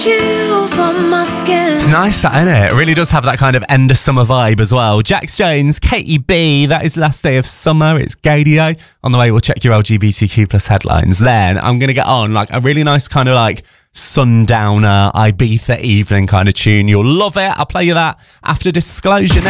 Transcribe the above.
Chills on my skin. It's nice, that, isn't it? It really does have that kind of end of summer vibe as well. Jax Jones, Katie B, that is last day of summer. It's Gadio. On the way, we'll check your LGBTQ plus headlines. Then I'm going to get on like a really nice kind of like sundowner Ibiza evening kind of tune. You'll love it. I'll play you that after Disclosure next.